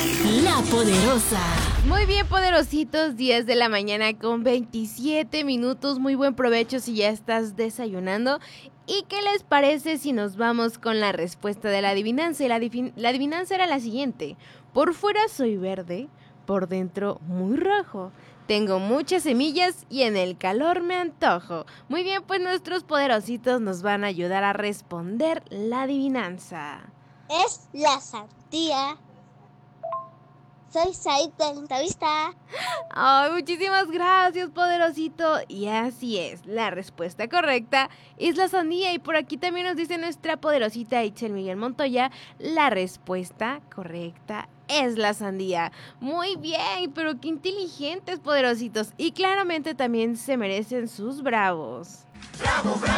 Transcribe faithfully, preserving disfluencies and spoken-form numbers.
La Poderosa. Muy bien, poderositos, diez de la mañana con veintisiete minutos. Muy buen provecho si ya estás desayunando. ¿Y qué les parece si nos vamos con la respuesta de la adivinanza? Y la, adivin- la adivinanza era la siguiente. Por fuera soy verde, por dentro muy rojo. Tengo muchas semillas y en el calor me antojo. Muy bien, pues nuestros poderositos nos van a ayudar a responder la adivinanza. Es la sandía. Soy Said de la entrevista. Ay, muchísimas gracias, poderosito. Y así es, la respuesta correcta es la sandía. Y por aquí también nos dice nuestra poderosita Itzel Miguel Montoya, la respuesta correcta es la sandía. Muy bien, pero qué inteligentes, poderositos. Y claramente también se merecen sus bravos. ¡Bravo, bravo!